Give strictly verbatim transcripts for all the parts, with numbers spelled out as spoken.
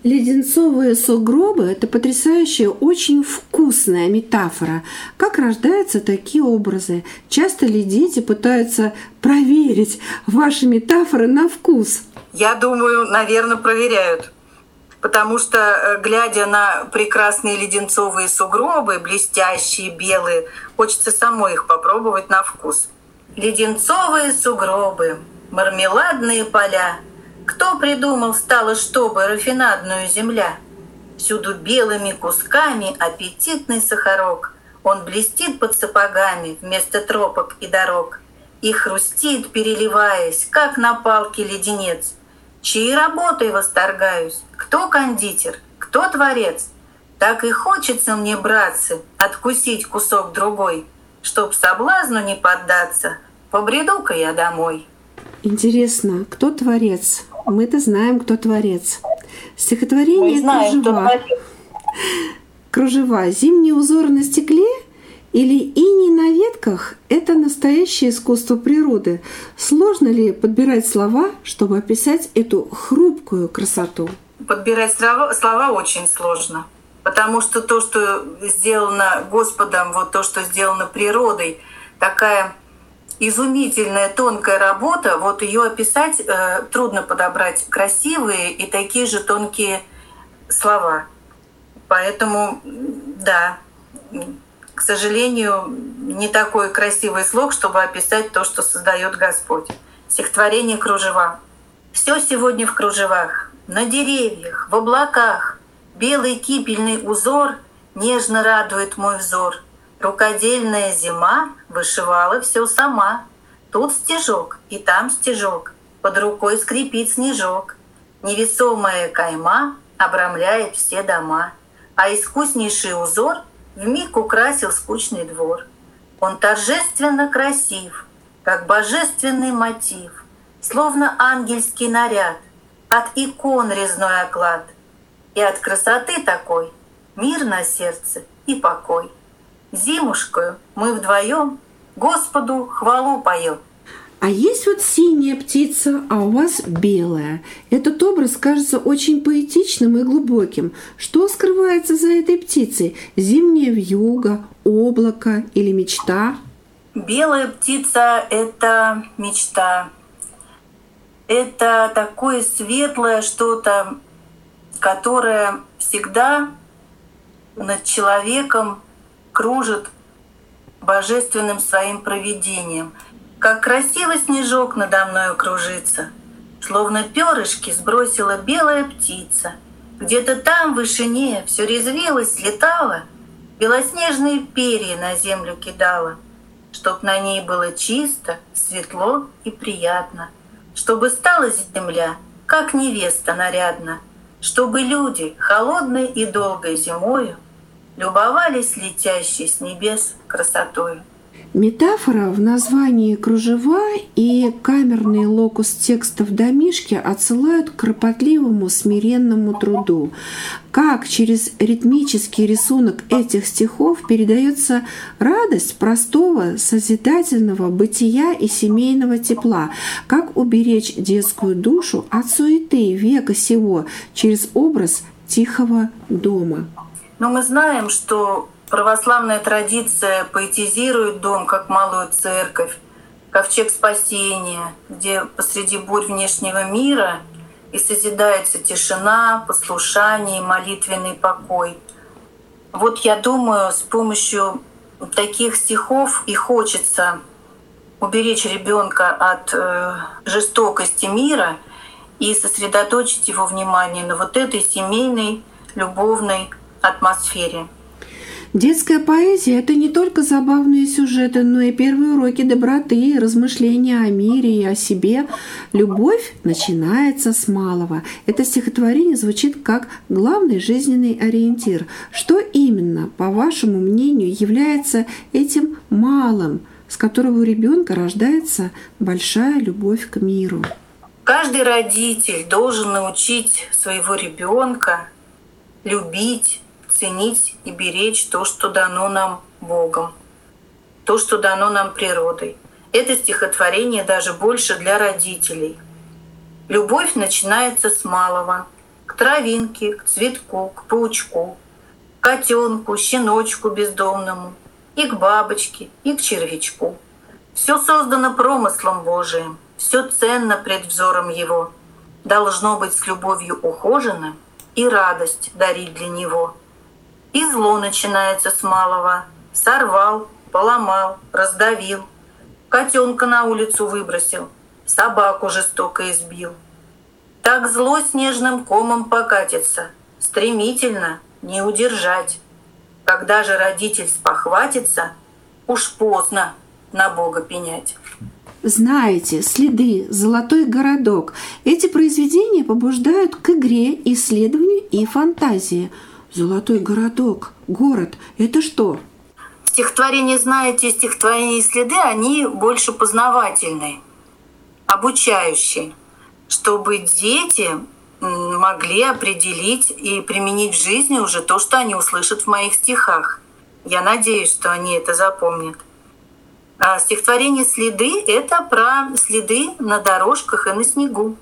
Леденцовые сугробы — это потрясающая, очень вкусная метафора. Как рождаются такие образы? Часто ли дети пытаются проверить ваши метафоры на вкус? Я думаю, наверное, проверяют. Потому что, глядя на прекрасные леденцовые сугробы, блестящие, белые, хочется самой их попробовать на вкус. Леденцовые сугробы, мармеладные поля. Кто придумал, стало, чтобы рафинадную земля? Всюду белыми кусками аппетитный сахарок. Он блестит под сапогами вместо тропок и дорог. И хрустит, переливаясь, как на палке леденец. Чьей работой восторгаюсь? Кто кондитер? Кто творец? Так и хочется мне, братцы, откусить кусок другой. Чтоб соблазну не поддаться, побреду-ка я домой. Интересно, кто творец? Мы-то знаем, кто творец. Стихотворение знаем, «Кружева». Кружева. Зимний узор на стекле или иней на ветках — это настоящее искусство природы. Сложно ли подбирать слова, чтобы описать эту хрупкую красоту? Подбирать слова, слова очень сложно. Потому что то, что сделано Господом, вот то, что сделано природой, такая изумительная тонкая работа, вот ее описать э, трудно подобрать красивые и такие же тонкие слова. Поэтому, да, к сожалению, не такой красивый слог, чтобы описать то, что создает Господь. Стихотворение «Кружева». Все сегодня в кружевах, на деревьях, в облаках. Белый кипельный узор нежно радует мой взор. Рукодельная зима вышивала все сама. Тут стежок и там стежок, под рукой скрипит снежок. Невесомая кайма обрамляет все дома, а искуснейший узор вмиг украсил скучный двор. Он торжественно красив, как божественный мотив, словно ангельский наряд, от икон резной оклад. И от красоты такой мир на сердце и покой. Зимушкою мы вдвоем Господу хвалу поем. А есть вот синяя птица, а у вас белая. Этот образ кажется очень поэтичным и глубоким. Что скрывается за этой птицей? Зимняя вьюга, облако или мечта? Белая птица — это мечта. Это такое светлое что-то, которое всегда над человеком кружит божественным своим провидением. Как красиво снежок надо мною кружится, словно перышки сбросила белая птица. Где-то там в вышине все резвилось, летало, белоснежные перья на землю кидала, чтоб на ней было чисто, светло и приятно, чтобы стала земля, как невеста нарядна, чтобы люди холодной и долгой зимою любовались летящей с небес красотою. Метафора в названии «Кружева» и камерный локус текстов домишки отсылают к кропотливому смиренному труду. Как через ритмический рисунок этих стихов передается радость простого созидательного бытия и семейного тепла, как уберечь детскую душу от суеты века сего через образ тихого дома. Но мы знаем, что православная традиция поэтизирует дом как малую церковь, ковчег спасения, где посреди бурь внешнего мира и созидается тишина, послушание, молитвенный покой. Вот я думаю, с помощью таких стихов и хочется уберечь ребенка от э, жестокости мира и сосредоточить его внимание на вот этой семейной, любовной атмосфере. Детская поэзия — это не только забавные сюжеты, но и первые уроки доброты, размышления о мире и о себе. Любовь начинается с малого. Это стихотворение звучит как главный жизненный ориентир. Что именно, по вашему мнению, является этим малым, с которого у ребенка рождается большая любовь к миру? Каждый родитель должен научить своего ребенка любить, ценить и беречь то, что дано нам Богом, то, что дано нам природой. Это стихотворение даже больше для родителей. Любовь начинается с малого. К травинке, к цветку, к паучку, к котенку, щеночку бездомному, и к бабочке, и к червячку. Все создано промыслом Божиим, все ценно пред взором Его, должно быть с любовью ухожено и радость дарить для Него. И зло начинается с малого. Сорвал, поломал, раздавил, котенка на улицу выбросил, собаку жестоко избил. Так зло снежным комом покатится, стремительно не удержать. Когда же родитель спохватится, уж поздно на Бога пенять. Знаете, «Следы», «Золотой городок» — эти произведения побуждают к игре, исследованию и фантазии. «Золотой городок», город — это что? Стихотворения, знаете, стихотворения «Следы», они больше познавательные, обучающие, чтобы дети могли определить и применить в жизни уже то, что они услышат в моих стихах. Я надеюсь, что они это запомнят. А стихотворение «Следы» — это про следы на дорожках и на снегу.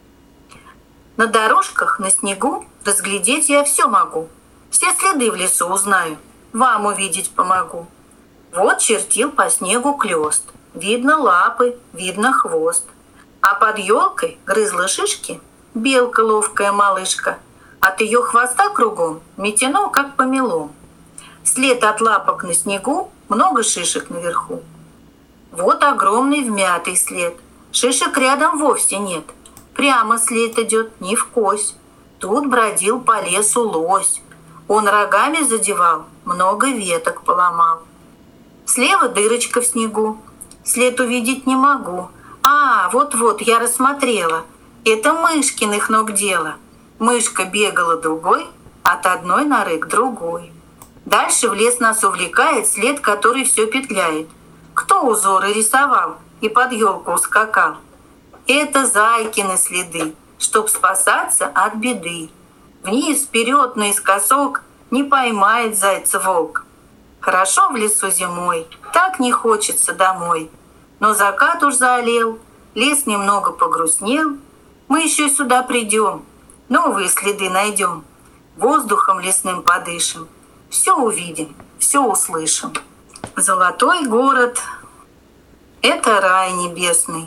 На дорожках, на снегу разглядеть я все могу. Все следы в лесу узнаю, вам увидеть помогу. Вот чертил по снегу клёст, видно лапы, видно хвост. А под елкой грызла шишки белка ловкая малышка. От ее хвоста кругом метено, как помелом. След от лапок на снегу, много шишек наверху. Вот огромный вмятый след, шишек рядом вовсе нет. Прямо след идет, не вкось. Тут бродил по лесу лось. Он рогами задевал, много веток поломал. Слева дырочка в снегу, след увидеть не могу. А, вот-вот, я рассмотрела. Это мышкиных ног дело. Мышка бегала другой, от одной норы к другой. Дальше в лес нас увлекает след, который все петляет. Кто узоры рисовал и под елку ускакал? Это зайкины следы, чтоб спасаться от беды. Вниз, вперед, наискосок не поймает зайца волк. Хорошо в лесу зимой, так не хочется домой. Но закат уж заолел, лес немного погрустнел. Мы еще сюда придем, новые следы найдем, воздухом лесным подышим, все увидим, все услышим. Золотой город — это рай небесный.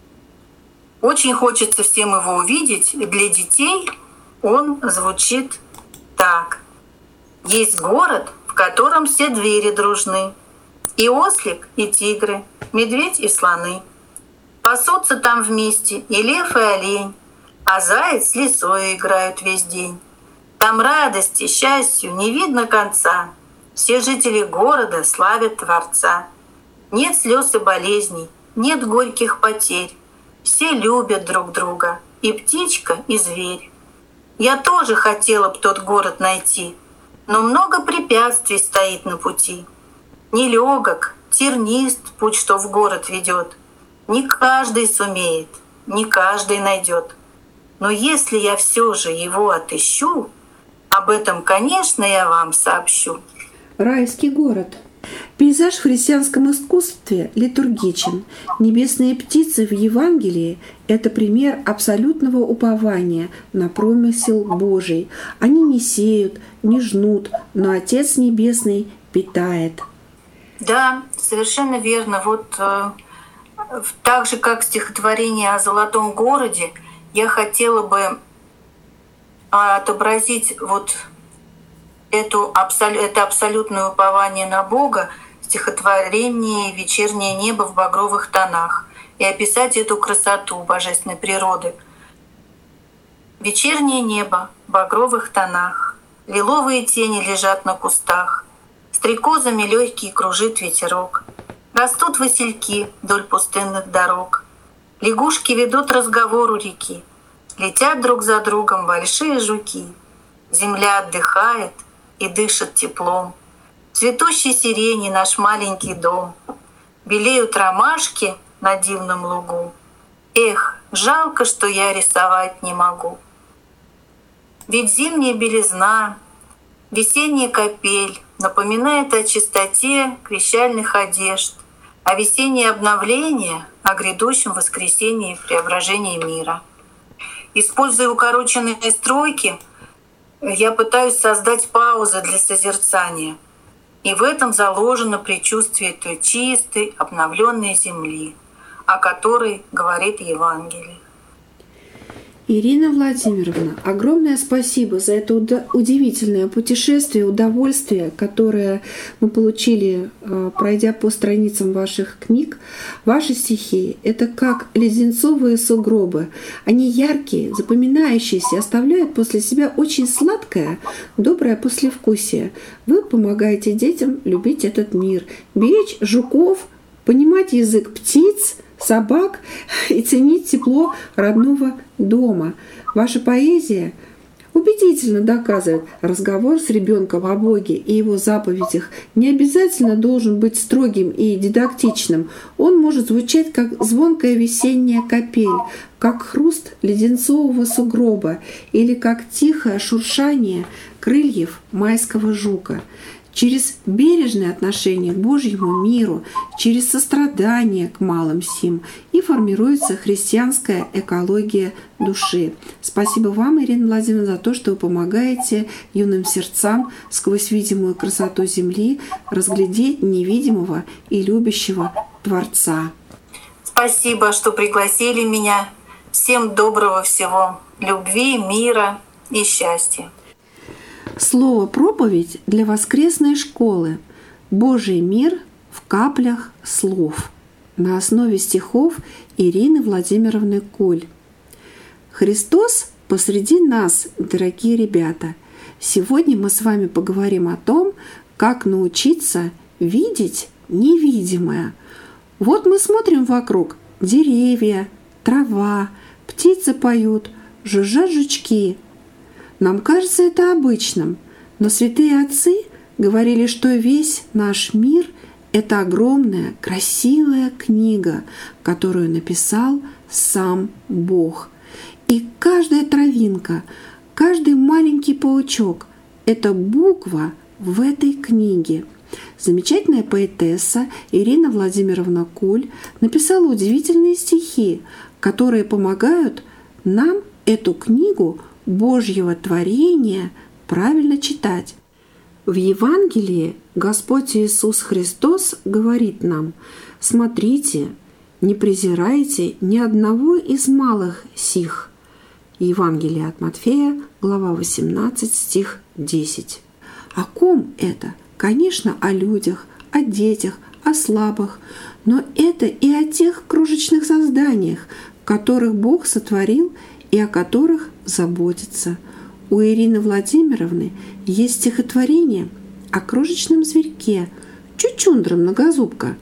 Очень хочется всем его увидеть, и для детей он звучит так. Есть город, в котором все двери дружны, и ослик, и тигры, медведь и слоны. Пасутся там вместе и лев, и олень, а заяц с лисой играют весь день. Там радости, счастью не видно конца. Все жители города славят Творца. Нет слез и болезней, нет горьких потерь. Все любят друг друга, и птичка, и зверь. Я тоже хотела б тот город найти, но много препятствий стоит на пути. Нелегок, тернист путь, что в город ведет. Не каждый сумеет, не каждый найдет. Но если я все же его отыщу, об этом, конечно, я вам сообщу. Райский город. Пейзаж в христианском искусстве литургичен. Небесные птицы в Евангелии — это пример абсолютного упования на промысел Божий. Они не сеют, не жнут, но Отец Небесный питает. Да, совершенно верно. Вот э, так же, как стихотворение о золотом городе, я хотела бы отобразить вот эту, это абсолютное упование на Бога в стихотворении «Вечернее небо в багровых тонах» и описать эту красоту божественной природы. Вечернее небо в багровых тонах, лиловые тени лежат на кустах, стрекозами легкий кружит ветерок, растут васильки вдоль пустынных дорог, лягушки ведут разговор у реки, летят друг за другом большие жуки, земля отдыхает и дышит теплом. В цветущей сирени наш маленький дом. Белеют ромашки на дивном лугу. Эх, жалко, что я рисовать не могу. Ведь зимняя белизна, весенняя капель напоминает о чистоте крещальных одежд, а весеннее обновление — о грядущем воскресении и преображении мира. Используя укороченные стройки, я пытаюсь создать паузы для созерцания. И в этом заложено предчувствие той чистой, обновленной земли, о которой говорит Евангелие. Ирина Владимировна, огромное спасибо за это удивительное путешествие, удовольствие, которое мы получили, пройдя по страницам ваших книг. Ваши стихи — это как леденцовые сугробы. Они яркие, запоминающиеся, оставляют после себя очень сладкое, доброе послевкусие. Вы помогаете детям любить этот мир, беречь жуков, понимать язык птиц, собак и ценить тепло родного дома. Ваша поэзия убедительно доказывает, разговор с ребенком о Боге и его заповедях не обязательно должен быть строгим и дидактичным. Он может звучать как звонкая весенняя капель, как хруст леденцового сугроба или как тихое шуршание крыльев майского жука. Через бережное отношение к Божьему миру, через сострадание к малым сим и формируется христианская экология души. Спасибо вам, Ирина Владимировна, за то, что вы помогаете юным сердцам сквозь видимую красоту земли разглядеть невидимого и любящего Творца. Спасибо, что пригласили меня. Всем доброго всего, любви, мира и счастья. Слово «проповедь» для воскресной школы. Божий мир в каплях слов. На основе стихов Ирины Владимировны Куль. Христос посреди нас, дорогие ребята. Сегодня мы с вами поговорим о том, как научиться видеть невидимое. Вот мы смотрим вокруг. Деревья, трава, птицы поют, жужжат жучки. Нам кажется это обычным, но святые отцы говорили, что весь наш мир — это огромная, красивая книга, которую написал сам Бог. И каждая травинка, каждый маленький паучок — это буква в этой книге. Замечательная поэтесса Ирина Владимировна Куль написала удивительные стихи, которые помогают нам эту книгу Божьего творения правильно читать. В Евангелии Господь Иисус Христос говорит нам: «Смотрите, не презирайте ни одного из малых сих». Евангелие от Матфея, глава восемнадцать, стих десять. О ком это? Конечно, о людях, о детях, о слабых, но это и о тех крошечных созданиях, которых Бог сотворил и о которых заботится. У Ирины Владимировны есть стихотворение о крошечном зверьке, чучундра многозубка.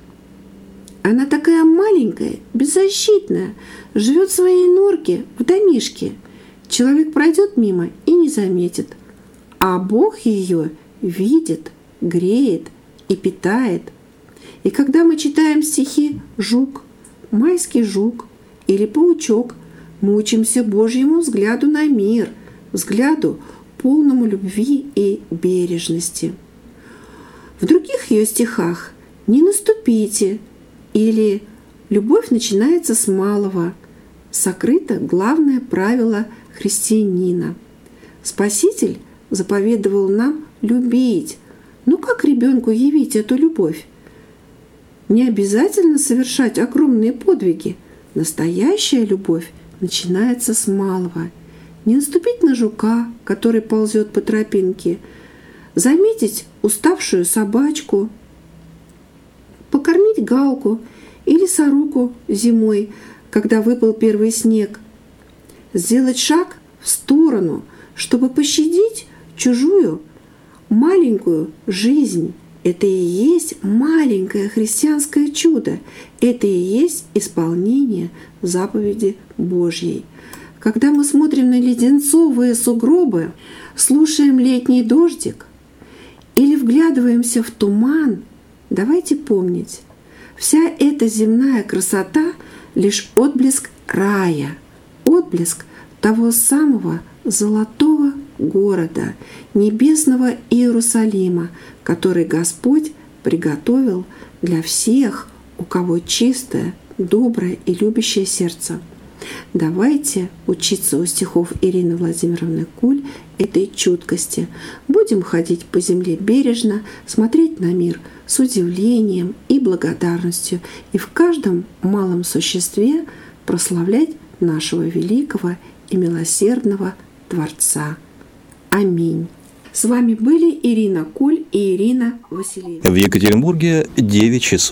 Она такая маленькая, беззащитная, живет в своей норке, в домишке. Человек пройдет мимо и не заметит, а Бог ее видит, греет и питает. И когда мы читаем стихи «Жук», «Майский жук» или «Паучок», мы учимся Божьему взгляду на мир, взгляду полному любви и бережности. В других ее стихах «Не наступите» или «Любовь начинается с малого» сокрыто главное правило христианина. Спаситель заповедовал нам любить. Ну как ребенку явить эту любовь? Не обязательно совершать огромные подвиги. Настоящая любовь начинается с малого. Не наступить на жука, который ползет по тропинке, заметить уставшую собачку, покормить галку или сороку зимой, когда выпал первый снег, сделать шаг в сторону, чтобы пощадить чужую маленькую жизнь. Это и есть маленькое христианское чудо. Это и есть исполнение заповеди Божьей. Когда мы смотрим на леденцовые сугробы, слушаем летний дождик или вглядываемся в туман, давайте помнить, вся эта земная красота — лишь отблеск рая, отблеск того самого золотого города, небесного Иерусалима, который Господь приготовил для всех, у кого чистое, доброе и любящее сердце. Давайте учиться у стихов Ирины Владимировны Куль этой чуткости. Будем ходить по земле бережно, смотреть на мир с удивлением и благодарностью, и в каждом малом существе прославлять нашего великого и милосердного Творца. Аминь. С вами были Ирина Куль и Ирина Васильевна. В Екатеринбурге девять часов.